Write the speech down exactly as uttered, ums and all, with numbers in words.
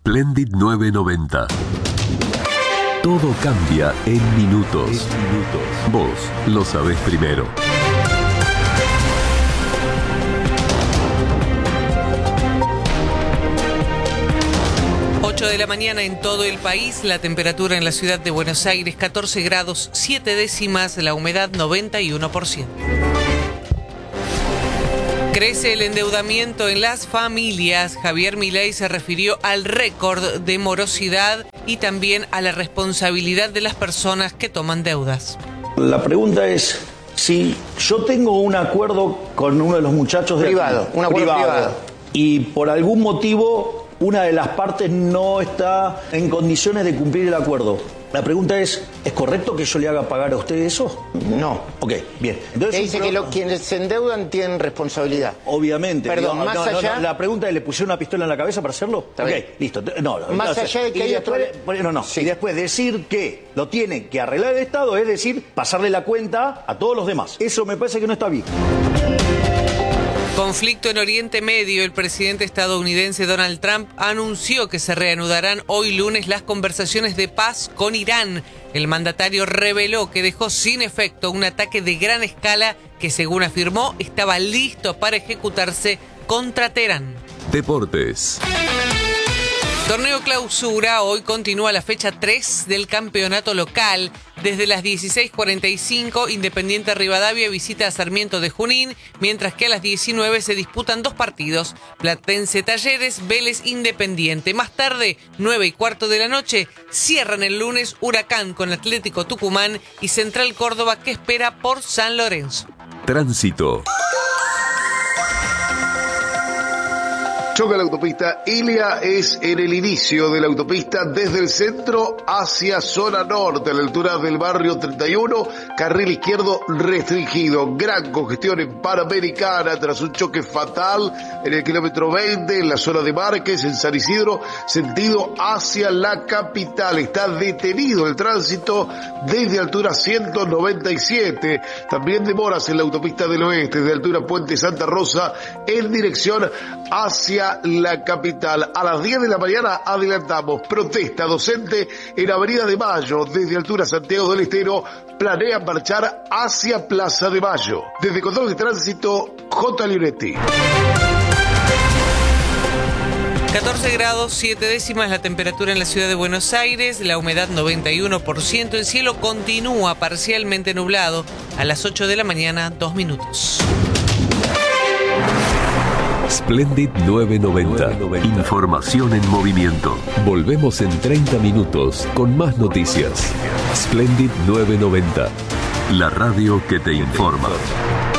Splendid nueve noventa. Todo cambia en minutos. En minutos. Vos lo sabés primero. ocho de la mañana en todo el país, la temperatura en la ciudad de Buenos Aires catorce grados siete décimas, la humedad noventa y uno por ciento. Crece el endeudamiento en las familias. Javier Milei se refirió al récord de morosidad y también a la responsabilidad de las personas que toman deudas. La pregunta es, si yo tengo un acuerdo con uno de los muchachos de privado, aquí, un acuerdo privado, privado, y por algún motivo una de las partes no está en condiciones de cumplir el acuerdo. La pregunta es, ¿es correcto que yo le haga pagar a usted eso? No. Ok, bien. Entonces, ¿qué dice pro... que lo, quienes se endeudan tienen responsabilidad? Obviamente. Perdón, no, más no, allá... No, la pregunta es, ¿le pusieron una pistola en la cabeza para hacerlo? Está ok, bien. listo. No, más no, allá de que y hay después, otro... No, no. Sí. Y después decir que lo tiene que arreglar el Estado, es decir, pasarle la cuenta a todos los demás. Eso me parece que no está bien. Conflicto en Oriente Medio. El presidente estadounidense Donald Trump anunció que se reanudarán hoy lunes las conversaciones de paz con Irán. El mandatario reveló que dejó sin efecto un ataque de gran escala que, según afirmó, estaba listo para ejecutarse contra Teherán. Deportes. Torneo Clausura. Hoy continúa la fecha tres del campeonato local. Desde las dieciséis cuarenta y cinco, Independiente Rivadavia visita a Sarmiento de Junín, mientras que a las diecinueve se disputan dos partidos: Platense Talleres, Vélez Independiente. Más tarde, nueve y cuarto de la noche, cierran el lunes Huracán con Atlético Tucumán y Central Córdoba, que espera por San Lorenzo. Tránsito. Choca la autopista Ilia, es en el inicio de la autopista desde el centro hacia zona norte, a la altura del barrio treinta y uno, carril izquierdo restringido. Gran congestión en Panamericana tras un choque fatal en el kilómetro veinte, en la zona de Márquez, en San Isidro, sentido hacia la capital. Está detenido el tránsito desde altura ciento noventa y siete. También demoras en la autopista del oeste, desde altura Puente Santa Rosa, en dirección hacia la capital. A las diez de la mañana adelantamos protesta docente en Avenida de Mayo. Desde altura Santiago del Estero planean marchar hacia Plaza de Mayo. Desde Control de Tránsito, J. Lionetti. catorce grados siete décimas la temperatura en la ciudad de Buenos Aires, la humedad noventa y uno por ciento, el cielo continúa parcialmente nublado. A las ocho de la mañana, dos minutos. Splendid nueve noventa. Información en movimiento. Volvemos en treinta minutos con más noticias. Splendid nueve noventa. La radio que te informa.